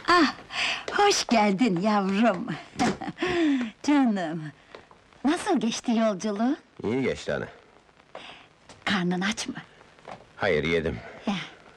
Ah, hoş geldin yavrum! Canım! Nasıl geçti yolculuğun? İyi geçti ana. Karnın aç mı? Hayır, yedim.